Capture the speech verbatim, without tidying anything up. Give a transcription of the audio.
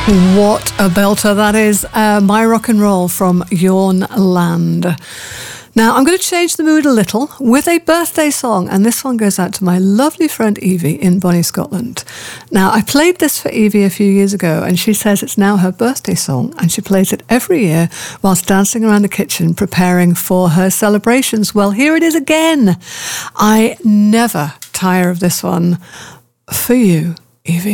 What a belter that is. Uh, My Rock and Roll from Yorn Land. Now, I'm going to change the mood a little with a birthday song, and this one goes out to my lovely friend Evie in Bonnie, Scotland. Now, I played this for Evie a few years ago, and she says it's now her birthday song, and she plays it every year whilst dancing around the kitchen preparing for her celebrations. Well, here it is again. I never tire of this one for you, Evie.